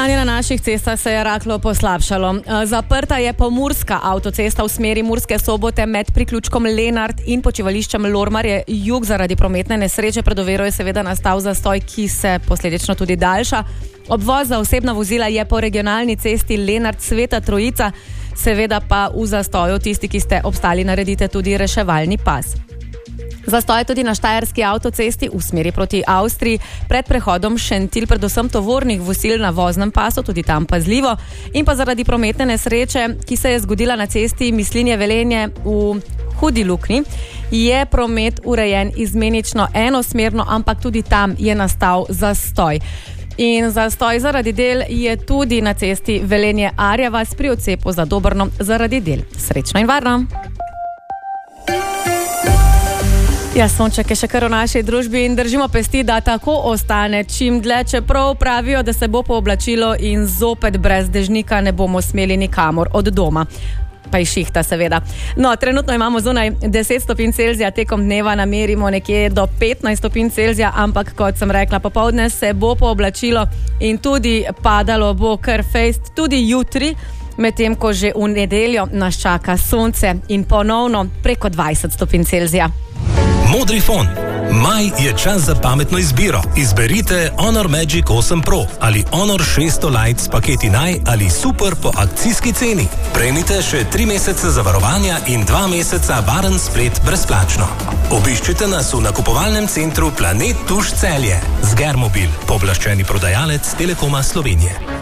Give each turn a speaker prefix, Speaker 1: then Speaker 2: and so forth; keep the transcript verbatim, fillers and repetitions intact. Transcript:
Speaker 1: Stanje na naših cestah se je rahlo poslabšalo. Zaprta je pomurska avtocesta v smeri Murske Sobote med priključkom Lenart in počivališčem Lormarje jug. Zaradi prometne nesreče pred oviro je seveda nastal zastoj, ki se posledično tudi daljša. Obvoz za osebna vozila je po regionalni cesti Lenart Sveta Trojica, seveda pa v zastoju tisti, ki ste obstali, naredite tudi reševalni pas. Zastoj tudi na štajerski avtocesti v smeri proti Avstriji pred prehodom Šentilj, predvsem tovornih vozil na voznem pasu, tudi tam pazljivo. In pa zaradi prometne nesreče, ki se je zgodila na cesti Mislinje-Velenje v Hudi Luknji, je promet urejen izmenično enosmerno, ampak tudi tam je nastal zastoj. In zastoj zaradi del je tudi na cesti Velenje-Arjavas pri odcepu za Dobrno zaradi del. Srečno in varno! Ja, sonček je še kar v naši družbi in držimo pesti, da tako ostane čim dlje, čeprav pravijo, da se bo pooblačilo in zopet brez dežnika ne bomo smeli nikamor od doma. Pa iz šihta seveda. No, trenutno imamo zunaj deset stopinj Celzija, tekom dneva namerimo nekje do petnajst stopinj Celzija, ampak kot sem rekla, popoldne se bo pooblačilo in tudi padalo bo kar fejst, tudi jutri, medtem ko že v nedeljo nas čaka sonce in ponovno preko dvajset stopinj Celzija.
Speaker 2: Modri fon. Maj je čas za pametno izbiro. Izberite Honor Magic osem Pro ali Honor šeststo Lite s paketi naj ali super po akcijski ceni. Prejmite še tri mesece zavarovanja in dva meseca varen splet brezplačno. Obiščite nas v nakupovalnem centru Planet Tuš Celje. Zgermobil, pooblaščeni prodajalec Telekoma Slovenije.